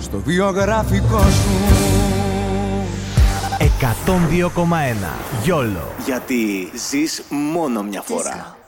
στο βιογραφικό σου. 102,1 YOLO. Γιατί ζεις μόνο μια φορά.